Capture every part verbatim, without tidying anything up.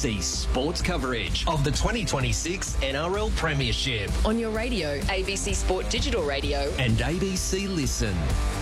C sports coverage of the twenty twenty-six N R L Premiership. On your radio, A B C Sport Digital Radio and A B C Listen.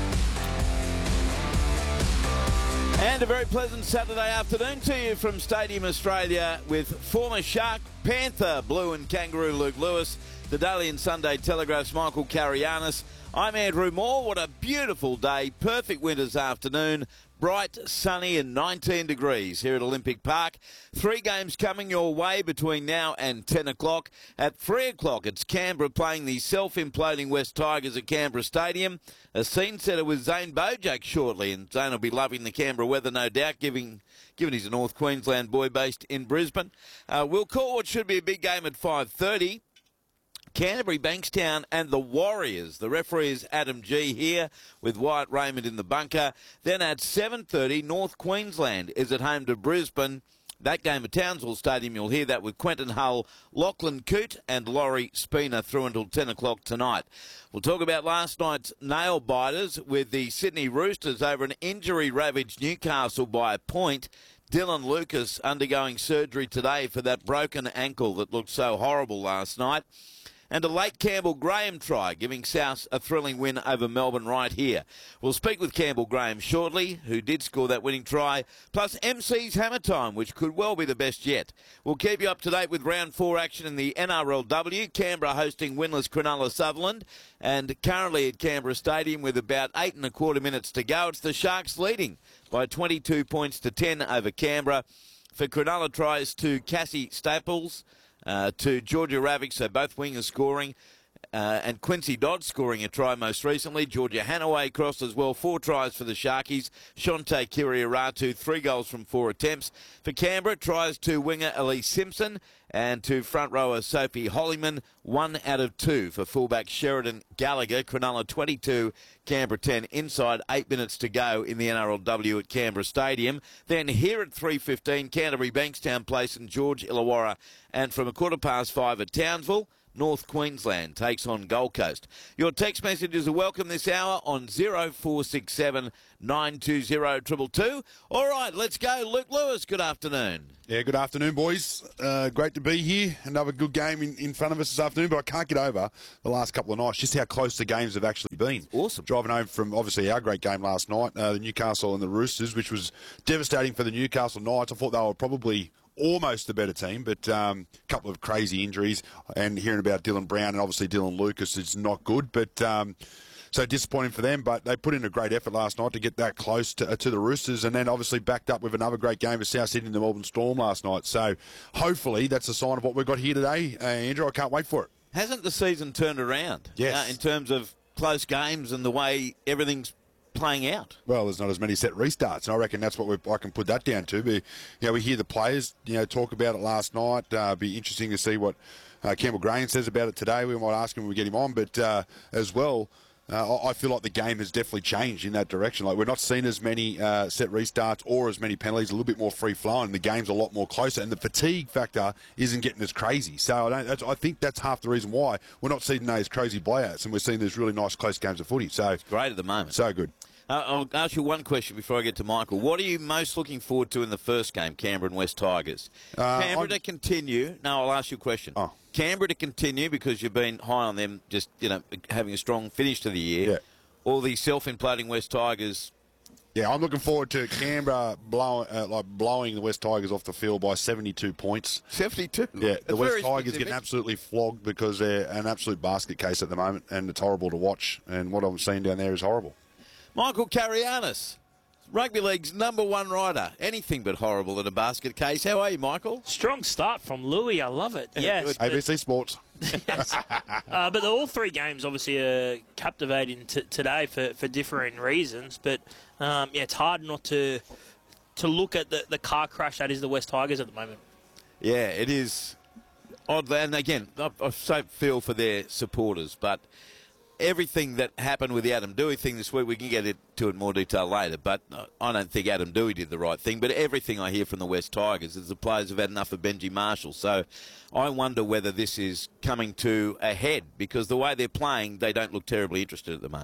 And a very pleasant Saturday afternoon to you from Stadium Australia with former Shark, Panther, Blue and Kangaroo Luke Lewis, the Daily and Sunday Telegraph's Michael Carianis. I'm Andrew Moore. What a beautiful day. Perfect winter's afternoon. Bright, sunny and nineteen degrees here at Olympic Park. Three games coming your way between now and ten o'clock. At three o'clock, it's Canberra playing the self-imploding West Tigers at Canberra Stadium. A scene setter with Zane Bojack shortly, and Zane will be loving the Canberra weather, no doubt, giving, given he's a North Queensland boy based in Brisbane. Uh, we'll call what should be a big game at five thirty. Canterbury, Bankstown and the Warriors. The referee is Adam G here with Wyatt Raymond in the bunker. Then at seven thirty, North Queensland is at home to Brisbane. That game at Townsville Stadium, you'll hear that with Quentin Hull, Lachlan Coote and Laurie Spina through until ten o'clock tonight. We'll talk about last night's nail biters with the Sydney Roosters over an injury-ravaged Newcastle by a point. Dylan Lucas undergoing surgery today for that broken ankle that looked so horrible last night. And a late Campbell Graham try, giving South a thrilling win over Melbourne right here. We'll speak with Campbell Graham shortly, who did score that winning try, plus M C's Hammer Time, which could well be the best yet. We'll keep you up to date with round four action in the N R L W. Canberra hosting winless Cronulla Sutherland, and currently at Canberra Stadium with about eight and a quarter minutes to go. It's the Sharks leading by twenty-two points to ten over Canberra. For Cronulla tries to Cassie Staples, Uh, to Georgia Ravik, so both wingers scoring, uh, and Quincy Dodd scoring a try most recently. Georgia Hanaway crossed as well, four tries for the Sharkies. Shante Kiriaratu, three goals from four attempts. For Canberra, tries to winger Elise Simpson and to front rower Sophie Hollyman, one out of two for fullback Sheridan Gallagher. Cronulla twenty-two, Canberra ten, inside eight minutes to go in the N R L W at Canberra Stadium. Then here at three fifteen, Canterbury, Bankstown Place and George Illawarra. And from a quarter past five at Townsville, North Queensland takes on Gold Coast. Your text messages are welcome this hour on zero four six seven, nine two zero, two two two. All right, let's go. Luke Lewis, good afternoon. Yeah, good afternoon, boys. Uh, great to be here. Another good game in, in front of us this afternoon, but I can't get over the last couple of nights, just how close the games have actually been. Awesome. Driving home from, obviously, our great game last night, uh, the Newcastle and the Roosters, which was devastating for the Newcastle Knights. I thought they were probably almost the better team, but a um, couple of crazy injuries, and hearing about Dylan Brown and obviously Dylan Lucas is not good, but um, so disappointing for them. But they put in a great effort last night to get that close to, uh, to the Roosters, and then obviously backed up with another great game for South Sydney and the Melbourne Storm last night. So hopefully that's a sign of what we've got here today, uh, Andrew. I can't wait for it. Hasn't the season turned around? Yes. Uh, in terms of close games and the way everything's playing out? Well, there's not as many set restarts, and I reckon that's what we I can put that down to. But, you know, we hear the players, you know, talk about it last night. Uh, be interesting to see what uh, Campbell Graham says about it today. We might ask him when we get him on, but uh, as well, uh, I feel like the game has definitely changed in that direction. Like, we're not seeing as many uh, set restarts or as many penalties. A little bit more free flowing. The game's a lot more closer, and the fatigue factor isn't getting as crazy. So I, don't, that's, I think that's half the reason why we're not seeing those crazy blowouts, and we're seeing these really nice close games of footy. So it's great at the moment. So good. Uh, I'll ask you one question before I get to Michael. What are you most looking forward to in the first game, Canberra and West Tigers? Uh, Canberra I'm... to continue. No, I'll ask you a question. Oh. Canberra to continue because you've been high on them, just you know, having a strong finish to the year. Yeah. Or the self-imploding West Tigers. Yeah, I'm looking forward to Canberra blowing, uh, like blowing the West Tigers off the field by seventy-two points. seventy-two? Yeah, That's the West very Tigers specific. getting absolutely flogged because they're an absolute basket case at the moment, and it's horrible to watch. And what I'm seeing down there is horrible. Michael Carianis, Rugby League's number one rider. Anything but horrible in a basket case. How are you, Michael? Strong start from Louis. I love it. Yes. A B C Sports. Yes. uh, but all three games obviously are captivating t- today for, for differing reasons. But um, yeah, it's hard not to to look at the, the car crash that is the West Tigers at the moment. Yeah, it is odd. And again, I, I so feel for their supporters, but everything that happened with the Adam Dewey thing this week, we can get into it in more detail later, but I don't think Adam Dewey did the right thing. But everything I hear from the West Tigers is the players have had enough of Benji Marshall. So I wonder whether this is coming to a head, because the way they're playing, they don't look terribly interested at the moment.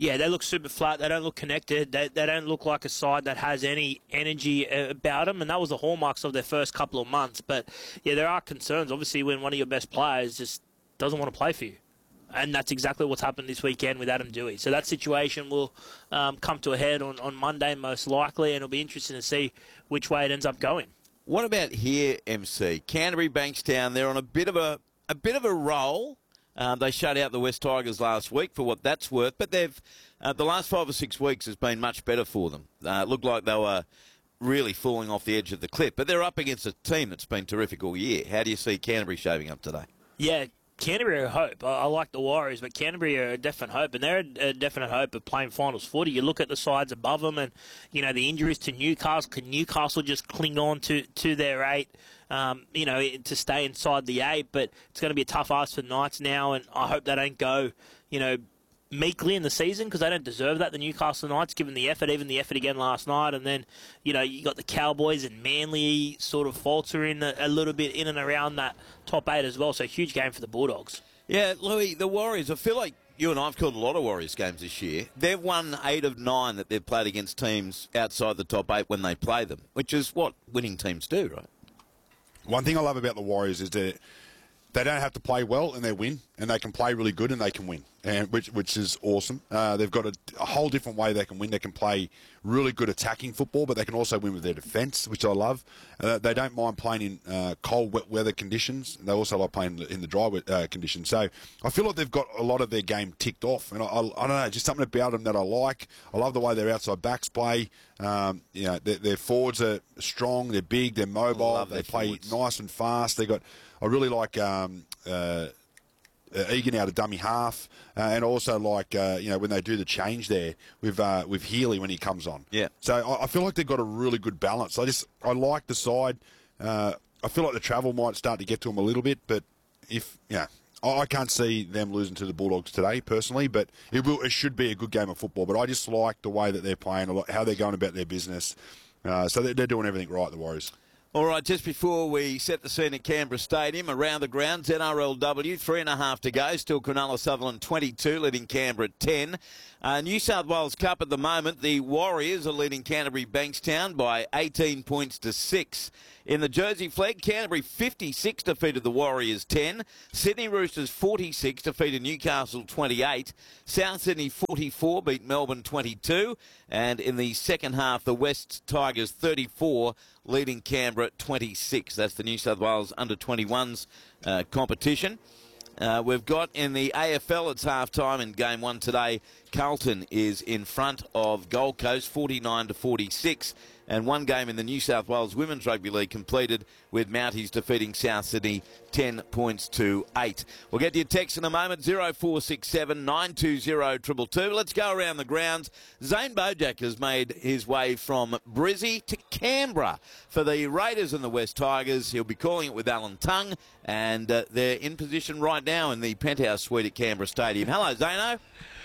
Yeah, they look super flat. They don't look connected. They, they don't look like a side that has any energy about them, and that was the hallmarks of their first couple of months. But, yeah, there are concerns, obviously, when one of your best players just doesn't want to play for you. And that's exactly what's happened this weekend with Adam Doueihi. So that situation will um, come to a head on, on Monday, most likely, and it'll be interesting to see which way it ends up going. What about here, M C? Canterbury, Bankstown, they're on a bit of a, a bit of a roll. Um, they shut out the West Tigers last week for what that's worth, but they've uh, the last five or six weeks has been much better for them. Uh, it looked like they were really falling off the edge of the cliff, but they're up against a team that's been terrific all year. How do you see Canterbury shaping up today? Yeah, Canterbury are a hope. I, I like the Warriors, but Canterbury are a definite hope, and they're a, a definite hope of playing finals footy. You look at the sides above them, and you know the injuries to Newcastle. Can Newcastle just cling on to, to their eight? Um, you know, to stay inside the eight, but it's going to be a tough ask for Knights now, and I hope they don't go, you know, meekly in the season because they don't deserve that, the Newcastle Knights, given the effort, even the effort again last night. And then, you know, you got the Cowboys and Manly sort of faltering a, a little bit in and around that top eight as well, so huge game for the Bulldogs. Yeah, Louis, the Warriors, I feel like you and I have called a lot of Warriors games this year. They've won eight of nine that they've played against teams outside the top eight when they play them, which is what winning teams do, right? One thing I love about the Warriors is that they don't have to play well and they win, and they can play really good and they can win, and which which is awesome. Uh, they've got a, a whole different way they can win. They can play really good attacking football, but they can also win with their defence, which I love. Uh, they don't mind playing in uh, cold, wet weather conditions. They also like playing in the dry uh, conditions. So I feel like they've got a lot of their game ticked off, and I, I, I don't know, just something about them that I like. I love the way their outside backs play. Um, you know, their, their forwards are strong, they're big, they're mobile, they play forwards nice and fast. They got, I really like um, uh, uh, Egan out of dummy half, uh, and also like uh, you know when they do the change there with uh, with Healy when he comes on. Yeah. So I, I feel like they've got a really good balance. I just I like the side. Uh, I feel like the travel might start to get to them a little bit, but if yeah. I can't see them losing to the Bulldogs today, personally, but it will. It should be a good game of football. But I just like the way that they're playing, a lot, how they're going about their business. Uh, so they're, they're doing everything right, the Warriors. All right, just before we set the scene at Canberra Stadium, around the grounds, N R L W, three and a half to go. Still Cronulla Sutherland twenty-two, leading Canberra ten. Uh, New South Wales Cup at the moment, the Warriors are leading Canterbury Bankstown by eighteen points to six. In the Jersey Flag, Canterbury fifty-six defeated the Warriors ten. Sydney Roosters forty-six defeated Newcastle twenty-eight. South Sydney forty-four beat Melbourne twenty-two. And in the second half, the West Tigers thirty-four leading Canberra twenty-six. That's the New South Wales under twenty-ones uh, competition. Uh, we've got in the A F L, it's half-time in game one today. Carlton is in front of Gold Coast, forty-nine to forty-six. And one game in the New South Wales Women's Rugby League completed with Mounties defeating South Sydney ten points to eight. We'll get to your text in a moment, zero four six seven, nine two zero, two two two. Let's go around the grounds. Zane Bojack has made his way from Brizzy to Canberra for the Raiders and the West Tigers. He'll be calling it with Alan Tongue, and uh, they're in position right now in the penthouse suite at Canberra Stadium. Hello, Zano.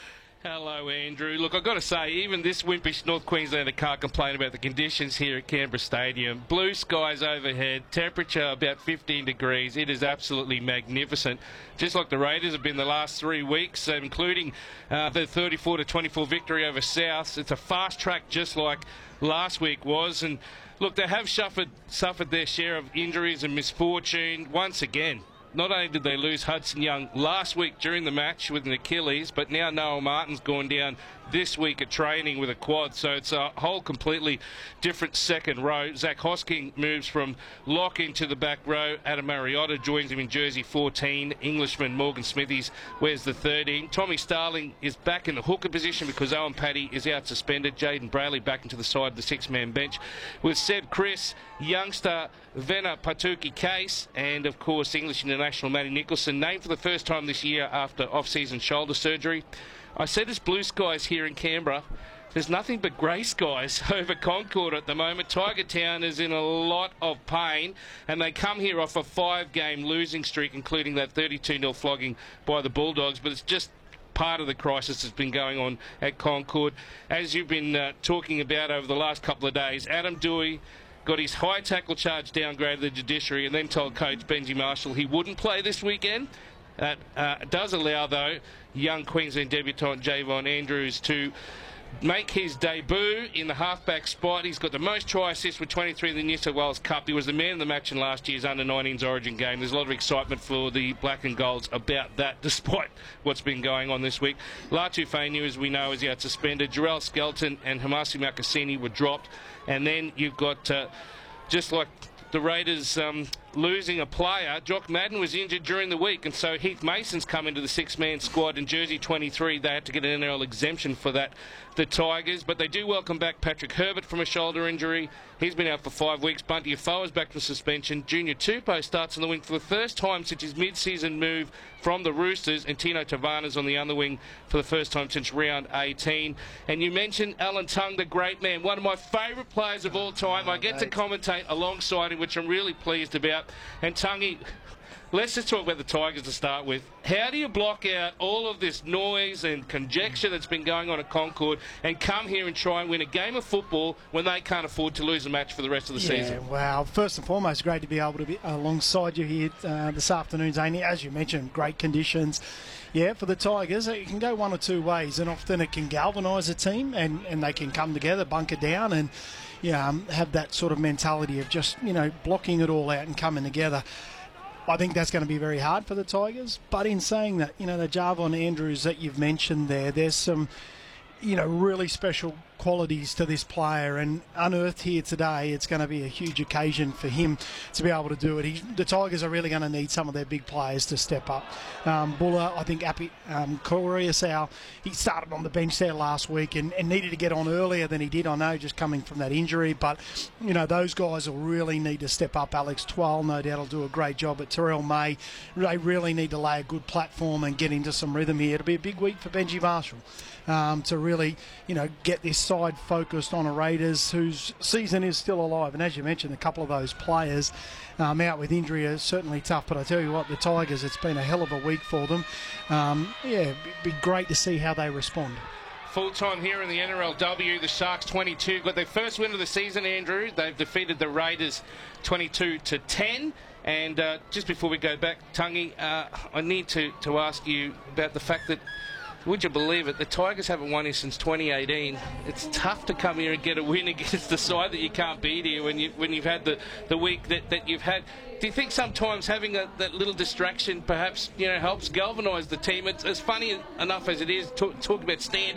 Hello, Andrew. Look, I've got to say, even this wimpish North Queenslander can't complain about the conditions here at Canberra Stadium. Blue skies overhead, temperature about fifteen degrees. It is absolutely magnificent. Just like the Raiders have been the last three weeks, including uh, the thirty-four to twenty-four victory over South. It's a fast track just like last week was. And look, they have suffered, suffered their share of injuries and misfortune once again. Not only did they lose Hudson Young last week during the match with an Achilles, but now Noah Martin's gone down this week at training with a quad. So it's a whole completely different second row. Zach Hosking moves from lock into the back row. Adam Mariota joins him in jersey fourteen. Englishman Morgan Smithies wears the thirteen. Tommy Starling is back in the hooker position because Owen Paddy is out suspended. Jaden Brayley back into the side of the six-man bench with Seb Chris, youngster Venna Patuki Case, and of course English international Matty Nicholson, named for the first time this year after off-season shoulder surgery. I said it's blue skies here in Canberra. There's nothing but grey skies over Concord at the moment. Tiger Town is in a lot of pain, and they come here off a five-game losing streak, including that thirty-two nil flogging by the Bulldogs, but it's just part of the crisis that's been going on at Concord. As you've been uh, talking about over the last couple of days, Adam Doueihi got his high tackle charge downgraded to the judiciary and then told coach Benji Marshall he wouldn't play this weekend. That uh, does allow, though, young Queensland debutant Javon Andrews to make his debut in the halfback spot. He's got the most try assists with twenty-three in the New South Wales Cup. He was the man of the match in last year's under nineteens Origin game. There's a lot of excitement for the Black and Golds about that, despite what's been going on this week. Latu Fainu, as we know, is out suspended. Jarrell Skelton and Hamasi Makasini were dropped. And then you've got, uh, just like the Raiders um, losing a player, Jock Madden was injured during the week, and so Heath Mason's come into the six-man squad in jersey twenty-three. They had to get an N R L exemption for that, the Tigers, but they do welcome back Patrick Herbert from a shoulder injury. He's been out for five weeks. Bunty Afoa's back from suspension. Junior Tupou starts on the wing for the first time since his mid-season move from the Roosters, and Tino Tavana's on the underwing for the first time since round eighteen. And you mentioned Alan Tongue, the great man, one of my favourite players of all time. I get to commentate alongside him, which I'm really pleased about. And Tungy, let's just talk about the Tigers to start with. How do you block out all of this noise and conjecture that's been going on at Concord and come here and try and win a game of football when they can't afford to lose a match for the rest of the yeah, season? Well, first and foremost, great to be able to be alongside you here uh, this afternoon, Zany. As you mentioned, great conditions. Yeah, for the Tigers, it can go one or two ways, and often it can galvanise a team and, and they can come together, bunker down, and yeah, um, have that sort of mentality of just, you know, blocking it all out and coming together. I think that's going to be very hard for the Tigers. But in saying that, you know, the Javon Andrews that you've mentioned there, there's some, you know, really special qualities to this player, and unearthed here today, it's going to be a huge occasion for him to be able to do it. He, the Tigers are really going to need some of their big players to step up. Um, Buller, I think Api, um, Correasau, he started on the bench there last week and, and needed to get on earlier than he did, I know, just coming from that injury. But, you know, those guys will really need to step up. Alex Twal, no doubt, will do a great job. But Terrell May, they really need to lay a good platform and get into some rhythm here. It'll be a big week for Benji Marshall um, to really, you know, get this side focused on a Raiders whose season is still alive. And as you mentioned, a couple of those players um, out with injury are certainly tough. But I tell you what, the Tigers, it's been a hell of a week for them. Um, yeah, it'd be great to see how they respond. Full time here in the N R L W, the Sharks twenty-two got their first win of the season, Andrew. They've defeated the Raiders twenty-two to ten. And uh, just before we go back, Tungy, uh, I need to, to ask you about the fact that, would you believe it, the Tigers haven't won here since twenty eighteen. It's tough to come here and get a win against the side that you can't beat here when, you, when you've had the, the week that, that you've had. Do you think sometimes having a, that little distraction perhaps, you know, helps galvanise the team? It's as funny enough as it is, talk, talk about standards